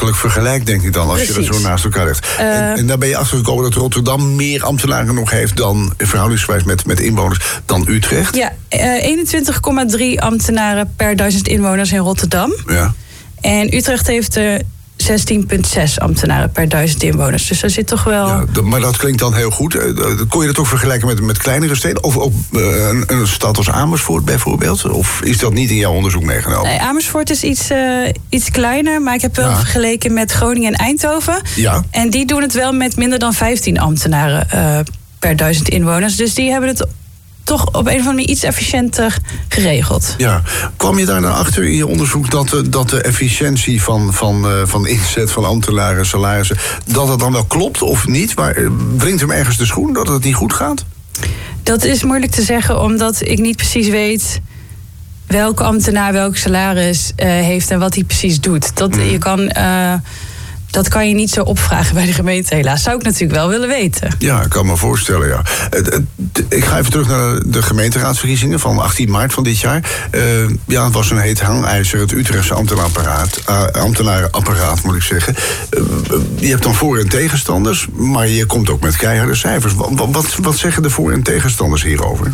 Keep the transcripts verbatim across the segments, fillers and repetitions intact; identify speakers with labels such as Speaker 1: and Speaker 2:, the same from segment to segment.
Speaker 1: vergelijk, denk ik dan, als Precies. je dat zo naast elkaar legt. Uh, en, en daar ben je achtergekomen dat Rotterdam meer ambtenaren nog heeft dan, verhoudingsgewijs met, met inwoners, dan Utrecht?
Speaker 2: Ja, uh, eenentwintig komma drie ambtenaren per duizend inwoners in Rotterdam.
Speaker 1: Ja.
Speaker 2: En Utrecht heeft er uh, zestien komma zes ambtenaren per duizend inwoners. Dus daar zit toch wel...
Speaker 1: Ja, d- maar dat klinkt dan heel goed. Uh, kon je dat ook vergelijken met, met kleinere steden? Of ook uh, een, een stad als Amersfoort bijvoorbeeld? Of is dat niet in jouw onderzoek meegenomen?
Speaker 2: Nee, Amersfoort is iets, uh, iets kleiner. Maar ik heb wel ja. vergeleken met Groningen en Eindhoven.
Speaker 1: Ja.
Speaker 2: En die doen het wel met minder dan vijftien ambtenaren uh, per duizend inwoners. Dus die hebben het toch op een of andere manier iets efficiënter geregeld.
Speaker 1: Ja, kwam je daar dan achter in je onderzoek dat de, dat de efficiëntie van, van, uh, van inzet van ambtenaren, salarissen, dat het dan wel klopt of niet? Maar wringt hem ergens de schoen dat het niet goed gaat?
Speaker 2: Dat is moeilijk te zeggen, omdat ik niet precies weet welke ambtenaar welk salaris uh, heeft en wat hij precies doet. Dat, mm. je kan... Uh, Dat kan je niet zo opvragen bij de gemeente, helaas. Zou ik natuurlijk wel willen weten.
Speaker 1: Ja, ik kan me voorstellen, ja. Ik ga even terug naar de gemeenteraadsverkiezingen van achttien maart van dit jaar. Uh, ja, het was een heet hangijzer, het Utrechtse ambtenarenapparaat, uh, ambtenarenapparaat moet ik zeggen. Uh, je hebt dan voor- en tegenstanders, maar je komt ook met keiharde cijfers. Wat, wat, wat zeggen de voor- en tegenstanders hierover?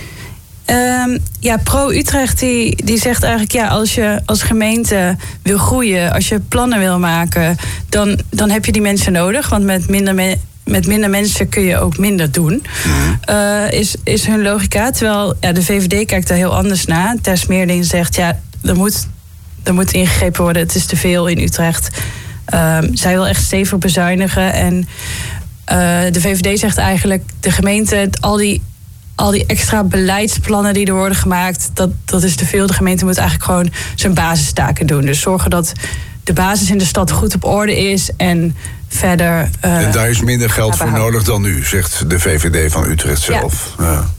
Speaker 2: Um, ja, Pro-Utrecht die, die zegt eigenlijk... ja, als je als gemeente wil groeien, als je plannen wil maken, dan, dan heb je die mensen nodig. Want met minder, me, met minder mensen kun je ook minder doen. Mm-hmm. Uh, is, is hun logica. Terwijl ja, de V V D kijkt daar heel anders naar. Ter Smeerding zegt, ja, er moet, er moet ingegrepen worden. Het is te veel in Utrecht. Um, zij wil echt stevig bezuinigen. En uh, de V V D zegt eigenlijk, de gemeente, al die... al die extra beleidsplannen die er worden gemaakt, dat, dat is te veel. De gemeente moet eigenlijk gewoon zijn basistaken doen. Dus zorgen dat de basis in de stad goed op orde is en verder... Uh,
Speaker 1: en daar is minder geld voor nodig dan nu, zegt de V V D van Utrecht zelf. Ja. Ja.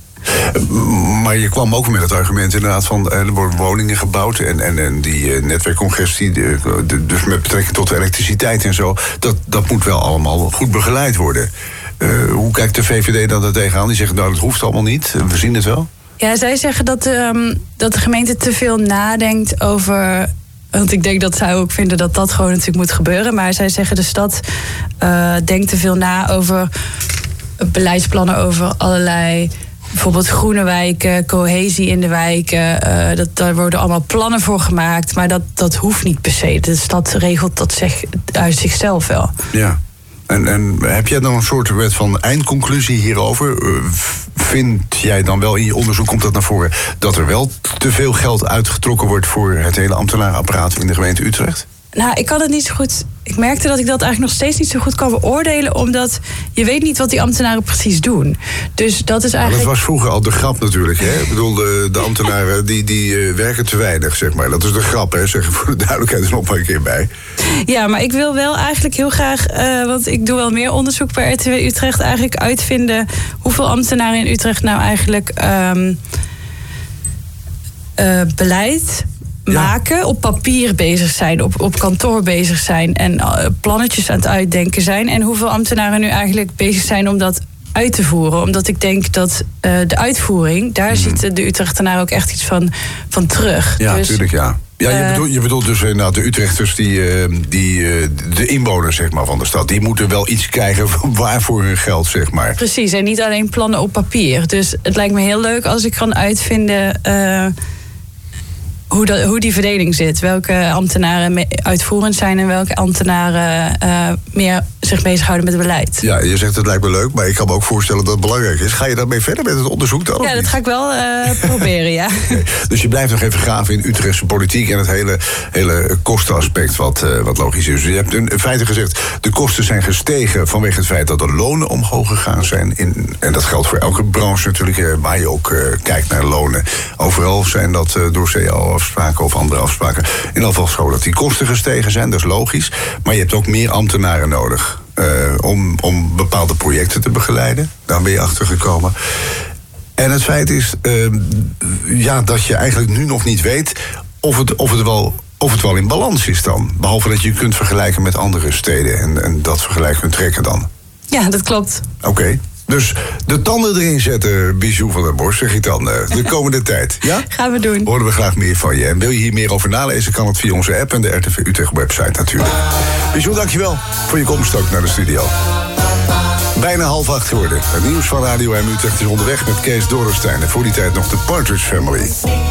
Speaker 1: Maar je kwam ook met het argument inderdaad van er worden woningen gebouwd en, en, en die netwerkcongestie, de, de, dus met betrekking tot de elektriciteit en zo, dat, dat moet wel allemaal goed begeleid worden. Uh, hoe kijkt de V V D dan daar tegenaan? Die zeggen, nou, dat hoeft allemaal niet. We zien het wel.
Speaker 2: Ja, zij zeggen dat, um, dat de gemeente te veel nadenkt over... Want ik denk dat zij ook vinden dat dat gewoon natuurlijk moet gebeuren. Maar zij zeggen, de stad uh, denkt te veel na over beleidsplannen over allerlei... bijvoorbeeld groene wijken, cohesie in de wijken. Uh, dat, daar worden allemaal plannen voor gemaakt. Maar dat, dat hoeft niet per se. De stad regelt dat zich, uit zichzelf wel.
Speaker 1: Ja. En, en heb jij dan een soort wet van eindconclusie hierover? Uh, vind jij dan wel in je onderzoek, komt dat naar voren, dat er wel te veel geld uitgetrokken wordt voor het hele ambtenarenapparaat in de gemeente Utrecht?
Speaker 2: Nou, ik kan het niet zo goed... Ik merkte dat ik dat eigenlijk nog steeds niet zo goed kan beoordelen, omdat je weet niet wat die ambtenaren precies doen. Dus dat is eigenlijk...
Speaker 1: Maar dat was vroeger al de grap natuurlijk, hè? Ik bedoel, de, de ambtenaren die, die uh, werken te weinig, zeg maar. Dat is de grap, hè? Zeg voor de duidelijkheid er nog maar een keer bij.
Speaker 2: Ja, maar ik wil wel eigenlijk heel graag, uh, want ik doe wel meer onderzoek bij R T W Utrecht, eigenlijk uitvinden hoeveel ambtenaren in Utrecht nou eigenlijk um, uh, beleid... maken, ja. op papier bezig zijn, op, op kantoor bezig zijn en uh, plannetjes aan het uitdenken zijn. En hoeveel ambtenaren nu eigenlijk bezig zijn om dat uit te voeren. Omdat ik denk dat uh, de uitvoering, daar mm-hmm. ziet de Utrechtenaren ook echt iets van, van terug.
Speaker 1: Ja,
Speaker 2: dus,
Speaker 1: natuurlijk, ja. Ja, je bedoelt, je bedoelt dus uh, nou, de Utrechters, die, uh, die, uh, de inwoners zeg maar, van de stad, die moeten wel iets krijgen waarvoor hun geld, zeg maar.
Speaker 2: Precies, en niet alleen plannen op papier. Dus het lijkt me heel leuk als ik kan uitvinden Uh, Hoe, dat, hoe die verdeling zit. Welke ambtenaren uitvoerend zijn en welke ambtenaren uh, meer zich bezighouden met het beleid.
Speaker 1: Ja, je zegt het lijkt me leuk, maar ik kan me ook voorstellen dat het belangrijk is. Ga je daarmee verder met het onderzoek dan?
Speaker 2: Ja, dat ga ik wel uh, proberen, ja.
Speaker 1: Okay. Dus je blijft nog even graven in Utrechtse politiek en het hele, hele kostenaspect wat, uh, wat logisch is. Dus je hebt in feite gezegd, de kosten zijn gestegen vanwege het feit dat de lonen omhoog gegaan zijn. In, en dat geldt voor elke branche natuurlijk, uh, waar je ook uh, kijkt naar lonen. Overal zijn dat uh, door C A O afspraken of andere afspraken. In ieder geval zo dat die kosten gestegen zijn, dat is logisch. Maar je hebt ook meer ambtenaren nodig uh, om, om bepaalde projecten te begeleiden. Daar ben je achter gekomen. En het feit is uh, ja, dat je eigenlijk nu nog niet weet of het, of het wel... of het wel in balans is dan. Behalve dat je kunt vergelijken met andere steden en, en dat vergelijk kunt trekken dan.
Speaker 2: Ja, dat klopt.
Speaker 1: Oké. Okay. Dus de tanden erin zetten, Bijou van der Bos, zeg ik dan, de komende tijd. Ja?
Speaker 2: Gaan we doen.
Speaker 1: Horen we graag meer van je. En wil je hier meer over nalezen, kan het via onze app en de R T V Utrecht website natuurlijk. Bijou, dankjewel voor je komst ook naar de studio. Bijna half acht geworden. Het nieuws van Radio M Utrecht is onderweg met Kees Dorrestein. En voor die tijd nog de Partridge Family.